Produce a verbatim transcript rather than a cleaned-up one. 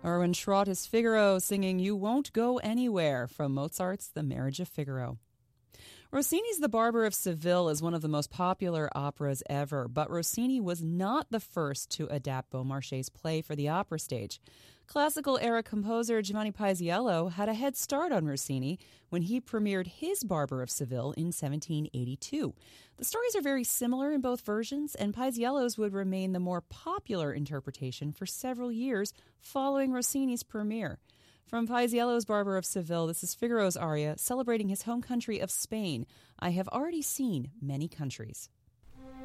Erwin Schrott's Figaro singing You Won't Go Anywhere from Mozart's The Marriage of Figaro. Rossini's The Barber of Seville is one of the most popular operas ever, but Rossini was not the first to adapt Beaumarchais' play for the opera stage. Classical-era composer Giovanni Paisiello had a head start on Rossini when he premiered his Barber of Seville in seventeen eighty-two. The stories are very similar in both versions, and Paisiello's would remain the more popular interpretation for several years following Rossini's premiere. From Paisiello's Barber of Seville, this is Figaro's aria celebrating his home country of Spain. I have already seen many countries.